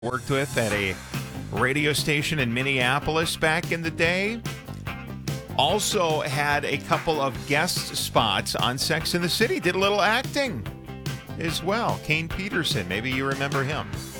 worked with at a radio station in Minneapolis back in the day. Also had a couple of guest spots on Sex and the City. Did a little acting as well. Kane Peterson, maybe you remember him.